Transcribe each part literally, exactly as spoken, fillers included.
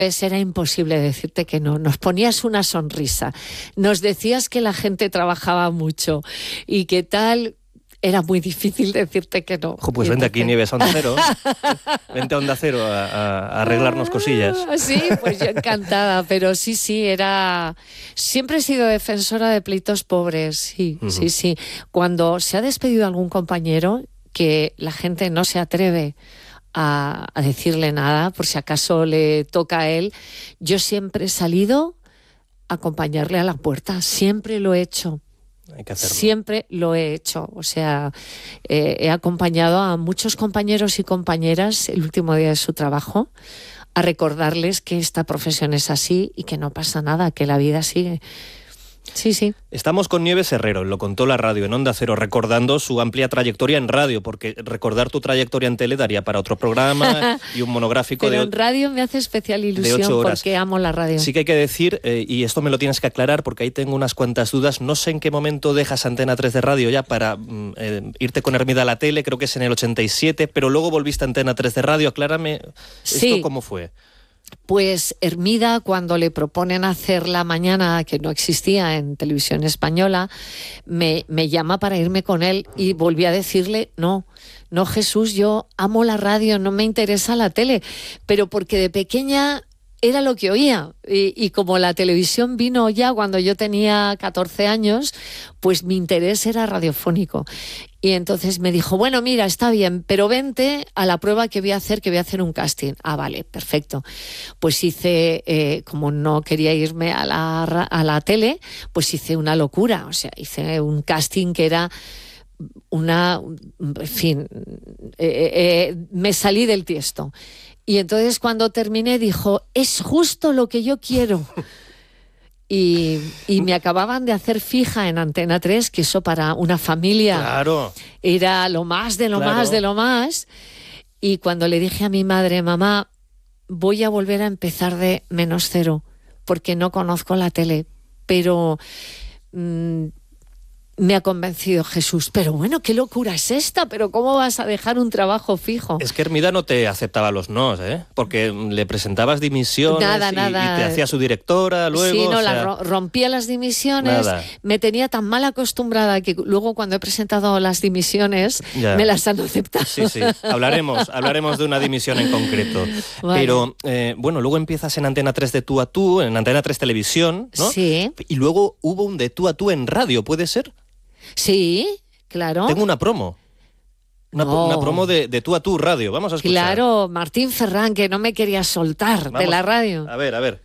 Pues era imposible decirte que no. Nos ponías una sonrisa, nos decías que la gente trabajaba mucho y que tal. Era muy difícil decirte que no. Ojo, pues vente aquí, Nieves, a Onda Cero. Vente a Onda Cero a, a, a arreglarnos cosillas. Sí, pues yo encantada, pero sí, sí, era... Siempre he sido defensora de pleitos pobres, sí, uh-huh. sí, sí. Cuando se ha despedido algún compañero, que la gente no se atreve a, a decirle nada, por si acaso le toca a él, yo siempre he salido a acompañarle a la puerta, siempre lo he hecho. Hay que hacerlo. Siempre lo he hecho, o sea, eh, he acompañado a muchos compañeros y compañeras el último día de su trabajo a recordarles que esta profesión es así y que no pasa nada, que la vida sigue. Sí, sí. Estamos con Nieves Herrero, lo contó la radio en Onda Cero, recordando su amplia trayectoria en radio, porque recordar tu trayectoria en tele daría para otro programa y un monográfico. Pero de en radio me hace especial ilusión porque amo la radio. Sí que hay que decir, eh, y esto me lo tienes que aclarar porque ahí tengo unas cuantas dudas, no sé en qué momento dejas Antena tres de radio ya para eh, irte con Hermida a la tele, creo que es en el ochenta y siete, pero luego volviste a Antena tres de radio, aclárame sí. esto cómo fue. Pues Hermida, cuando le proponen hacer La Mañana, que no existía en Televisión Española, me, me llama para irme con él y volví a decirle, no, no Jesús, yo amo la radio, no me interesa la tele, pero porque de pequeña era lo que oía y, y como la televisión vino ya cuando yo tenía catorce años, pues mi interés era radiofónico. Y entonces me dijo, bueno, mira, está bien, pero vente a la prueba que voy a hacer, que voy a hacer un casting. Ah, vale, perfecto. Pues hice, eh, como no quería irme a la, a la tele, pues hice una locura. O sea, hice un casting que era una... En fin, eh, eh, me salí del tiesto. Y entonces cuando terminé dijo, es justo lo que yo quiero. Y, y me acababan de hacer fija en Antena tres, que eso para una familia claro. era lo más de lo claro. más de lo más. Y cuando le dije a mi madre, mamá, voy a volver a empezar de menos cero, porque no conozco la tele, pero... Mmm, me ha convencido Jesús, pero bueno, qué locura es esta, pero ¿cómo vas a dejar un trabajo fijo? Es que Hermida no te aceptaba los nos, ¿eh? Porque le presentabas dimisiones nada, y, nada. y te hacía su directora luego. Sí, no, o sea... la rompía las dimisiones, nada. Me tenía tan mal acostumbrada que luego cuando he presentado las dimisiones ya. me las han aceptado. Sí, sí, hablaremos, hablaremos de una dimisión en concreto. Vale. Pero, eh, bueno, luego empiezas en Antena tres de tú a tú, en Antena tres Televisión, ¿no? Sí. Y luego hubo un de tú a tú en radio, ¿puede ser? Sí, claro. Tengo una promo. Una, no. una promo de, de tú a tú radio. Vamos a escuchar. Claro, Martín Ferrán, que no me quería soltar Vamos, de la radio. A ver, a ver.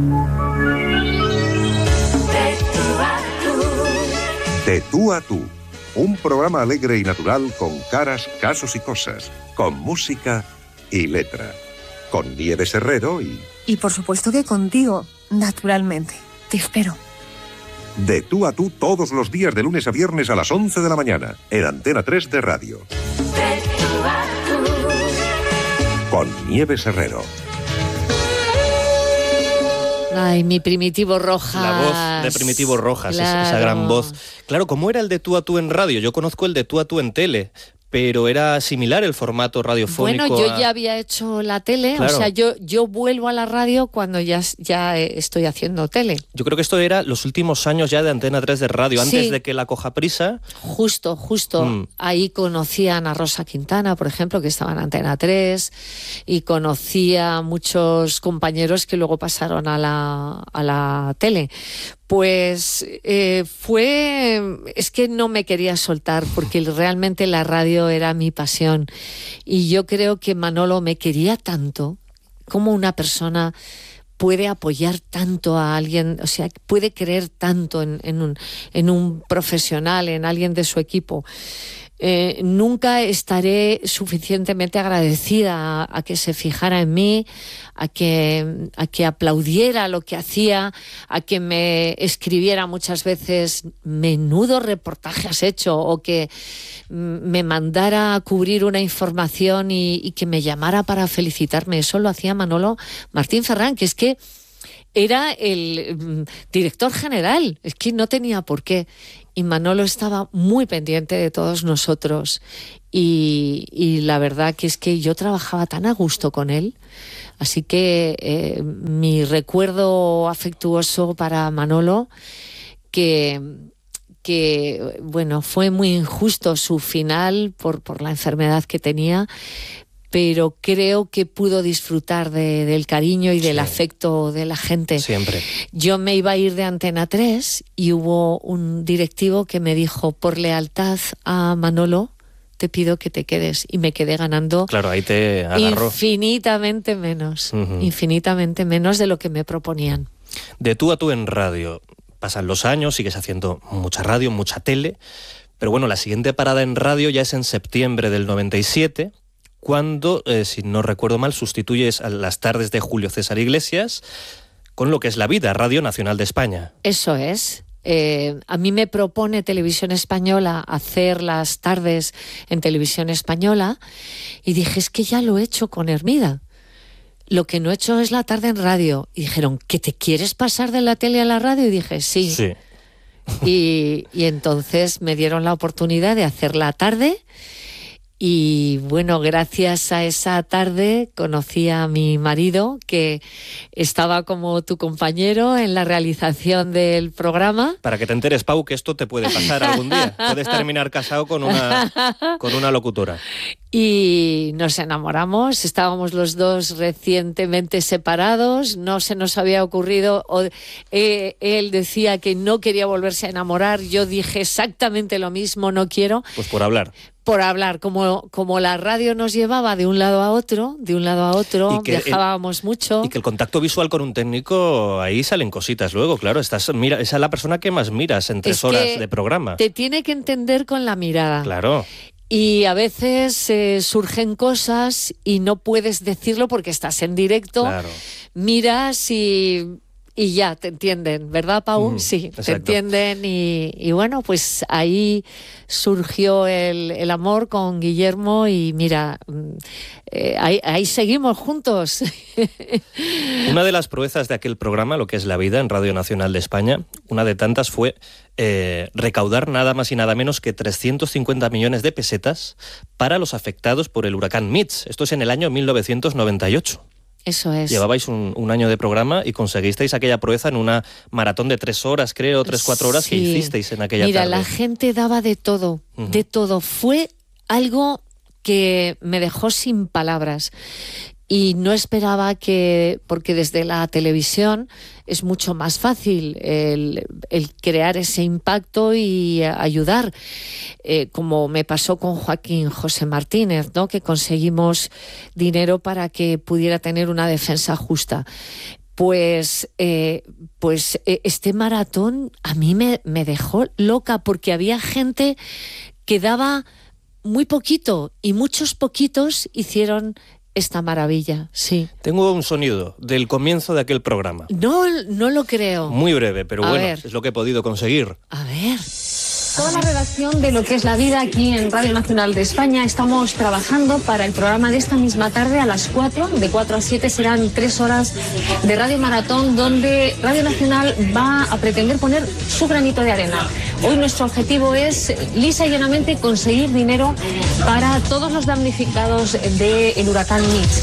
De tú a tú. Un programa alegre y natural con caras, casos y cosas. Con música y letra. Con Nieves Herrero y... Y por supuesto que contigo, naturalmente. Te espero. De tú a tú todos los días de lunes a viernes a las once de la mañana en Antena tres de Radio. De tú a tú. Con Nieves Herrero. Ay, mi Primitivo Rojas. La voz de Primitivo Rojas, claro. Esa gran voz. Claro, ¿cómo era el de tú a tú en radio? Yo conozco el de tú a tú en tele. Pero era similar el formato radiofónico. Bueno, yo a... ya había hecho la tele, claro. o sea, yo, yo vuelvo a la radio cuando ya, ya estoy haciendo tele. Yo creo que esto era los últimos años ya de Antena tres de radio, antes sí. de que la coja prisa. Justo, justo. Mm. Ahí conocían a Rosa Quintana, por ejemplo, que estaba en Antena tres, y conocía a muchos compañeros que luego pasaron a la, a la tele. Pues eh, fue, es que no me quería soltar porque realmente la radio era mi pasión y yo creo que Manolo me quería tanto, como una persona puede apoyar tanto a alguien, o sea, puede creer tanto en, en, un, en un profesional, en alguien de su equipo. Eh, nunca estaré suficientemente agradecida a, a que se fijara en mí, a que, a que aplaudiera lo que hacía, a que me escribiera muchas veces menudo reportaje has hecho, o que me mandara a cubrir una información y, y que me llamara para felicitarme. Eso lo hacía Manolo Martín Ferrán, que es que era el director general, es que no tenía por qué. Y Manolo estaba muy pendiente de todos nosotros y, y la verdad que es que yo trabajaba tan a gusto con él. Así que eh, mi recuerdo afectuoso para Manolo, que, que bueno, fue muy injusto su final por, por la enfermedad que tenía, pero creo que pudo disfrutar de, del cariño y del sí. afecto de la gente. Siempre. Yo me iba a ir de Antena tres y hubo un directivo que me dijo, por lealtad a Manolo, te pido que te quedes, y me quedé ganando. Claro, ahí te agarró. Infinitamente menos, uh-huh. infinitamente menos de lo que me proponían. De tú a tú en radio, pasan los años, sigues haciendo mucha radio, mucha tele, pero bueno, la siguiente parada en radio ya es en septiembre del noventa y siete, cuando, eh, si no recuerdo mal, sustituyes a las tardes de Julio César Iglesias con lo que es La Vida, Radio Nacional de España. Eso es. Eh, a mí me propone Televisión Española hacer las tardes en Televisión Española y dije, es que ya lo he hecho con Hermida. Lo que no he hecho es la tarde en radio. Y dijeron, ¿que te quieres pasar de la tele a la radio? Y dije, sí. Sí. Y, y entonces me dieron la oportunidad de hacer la tarde. Y bueno, gracias a esa tarde conocí a mi marido, que estaba como tu compañero en la realización del programa. Para que te enteres, Pau, que esto te puede pasar algún día. Puedes terminar casado con una, con una locutora. Y nos enamoramos, estábamos los dos recientemente separados, no se nos había ocurrido, o, eh, él decía que no quería volverse a enamorar, yo dije exactamente lo mismo, no quiero. Pues por hablar. Por hablar, como, como la radio nos llevaba de un lado a otro, de un lado a otro, viajábamos el, mucho. Y que el contacto visual con un técnico, ahí salen cositas luego, claro, estás, mira, esa es la persona que más miras en tres es horas de programa. Te tiene que entender con la mirada. Claro. Y a veces eh, surgen cosas y no puedes decirlo porque estás en directo, claro. Miras y... Y ya, te entienden, ¿verdad, Pau? Mm, sí, exacto. Te entienden y, y bueno, pues ahí surgió el, el amor con Guillermo y mira, eh, ahí, ahí seguimos juntos. Una de las proezas de aquel programa, lo que es La Vida en Radio Nacional de España, una de tantas fue eh, recaudar nada más y nada menos que trescientos cincuenta millones de pesetas para los afectados por el huracán Mitch. Esto es en el año mil novecientos noventa y ocho. Eso es. Llevabais un, un año de programa y conseguisteis aquella proeza en una maratón de tres horas, creo, tres, cuatro horas sí. que hicisteis en aquella Mira, tarde. Mira, la gente daba de todo, uh-huh. de todo. Fue algo que me dejó sin palabras. Y no esperaba que, porque desde la televisión es mucho más fácil el, el crear ese impacto y ayudar, eh, como me pasó con Joaquín José Martínez, ¿no? Que conseguimos dinero para que pudiera tener una defensa justa. Pues, eh, pues este maratón a mí me, me dejó loca porque había gente que daba muy poquito y muchos poquitos hicieron esta maravilla, sí. Tengo un sonido del comienzo de aquel programa. No, no lo creo. Muy breve, pero a bueno, ver. Es lo que he podido conseguir. A ver. Toda la redacción de Lo que es la vida aquí en Radio Nacional de España estamos trabajando para el programa de esta misma tarde a las cuatro, de cuatro a siete serán tres horas de Radio Maratón donde Radio Nacional va a pretender poner su granito de arena. Hoy nuestro objetivo es lisa y llanamente conseguir dinero para todos los damnificados del huracán Mitch.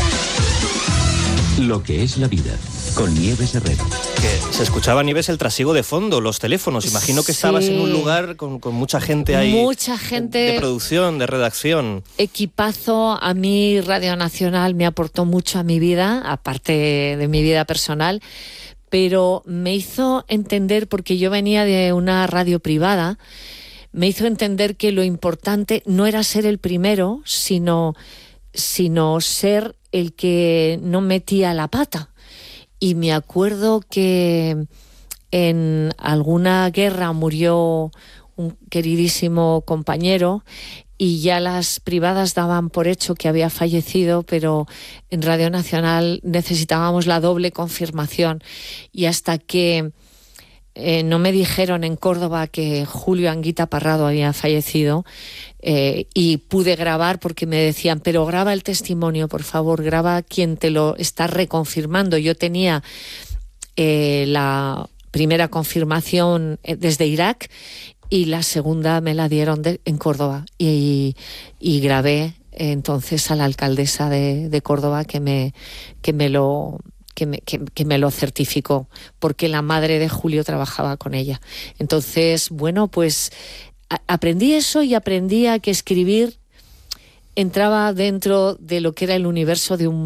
Lo que es la vida, con Nieves Herrero. Que se escuchaba, Nieves, el trasiego de fondo, los teléfonos. Imagino que estabas sí. en un lugar con, con mucha gente ahí. Mucha gente. De, de producción, de redacción. Equipazo. A mí Radio Nacional me aportó mucho a mi vida, aparte de mi vida personal, pero me hizo entender, porque yo venía de una radio privada, me hizo entender que lo importante no era ser el primero, sino, sino ser el que no metía la pata. Y me acuerdo que en alguna guerra murió un queridísimo compañero y ya las privadas daban por hecho que había fallecido, pero en Radio Nacional necesitábamos la doble confirmación. Y hasta que eh, no me dijeron en Córdoba que Julio Anguita Parrado había fallecido, eh, y pude grabar, porque me decían, pero graba el testimonio, por favor, graba quien te lo está reconfirmando. Yo tenía eh, la primera confirmación desde Irak y la segunda me la dieron de, en Córdoba y, y grabé entonces a la alcaldesa de, de Córdoba que me, que me lo... Que me, que, que me lo certificó, porque la madre de Julio trabajaba con ella. Entonces, bueno, pues a, aprendí eso y aprendí a que escribir entraba dentro de lo que era el universo de un